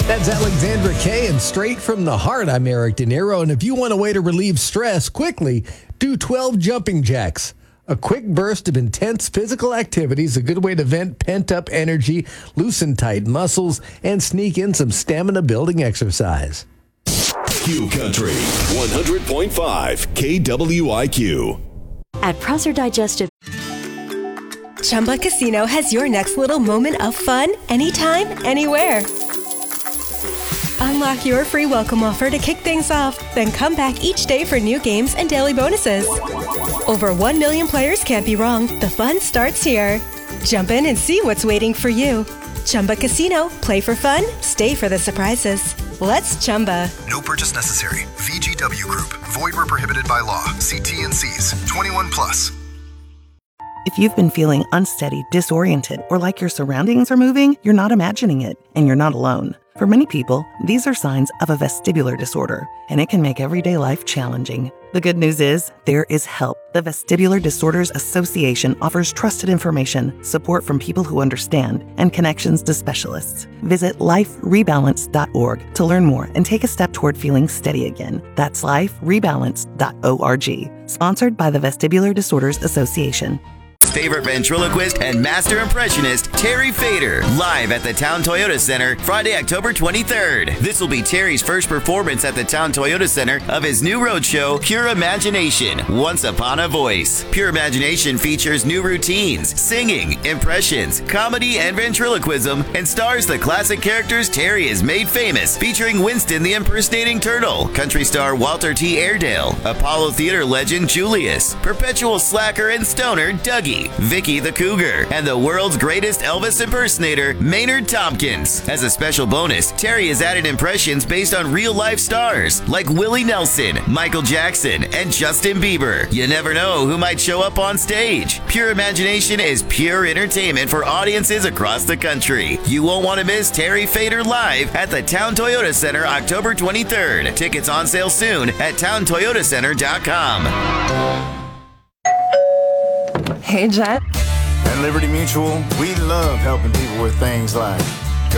That's Alexandra Kay, and straight from the heart, I'm Eric De Niro. And if you want a way to relieve stress quickly, do 12 jumping jacks. A quick burst of intense physical activity is a good way to vent pent-up energy, loosen tight muscles, and sneak in some stamina-building exercise. Q Country 100.5 KWIQ. At Prosser Digestive. Chumba Casino has your next little moment of fun anytime, anywhere. Unlock your free welcome offer to kick things off, then come back each day for new games and daily bonuses. Over 1 million players can't be wrong. The fun starts here. Jump in and see what's waiting for you. Chumba Casino. Play for fun. Stay for the surprises. Let's Chumba. No purchase necessary. VGW Group. Void where prohibited by law. See T&Cs. 21 plus. If you've been feeling unsteady, disoriented, or like your surroundings are moving, you're not imagining it, and you're not alone. For many people, these are signs of a vestibular disorder, and it can make everyday life challenging. The good news is, there is help. The Vestibular Disorders Association offers trusted information, support from people who understand, and connections to specialists. Visit liferebalance.org to learn more and take a step toward feeling steady again. That's liferebalance.org. Sponsored by the Vestibular Disorders Association. Favorite ventriloquist and master impressionist, Terry Fader, live at the Town Toyota Center, Friday, October 23rd. This will be Terry's first performance at the Town Toyota Center of his new roadshow, Pure Imagination, Once Upon a Voice. Pure Imagination features new routines, singing, impressions, comedy, and ventriloquism, and stars the classic characters Terry has made famous, featuring Winston the impersonating turtle, country star Walter T. Airedale, Apollo Theater legend Julius, perpetual slacker and stoner Dougie, Vicky the Cougar, and the world's greatest Elvis impersonator, Maynard Tompkins. As a special bonus, Terry has added impressions based on real-life stars like Willie Nelson, Michael Jackson, and Justin Bieber. You never know who might show up on stage. Pure Imagination is pure entertainment for audiences across the country. You won't want to miss Terry Fader live at the Town Toyota Center October 23rd. Tickets on sale soon at towntoyotacenter.com. Hey, Jet. At Liberty Mutual, we love helping people with things like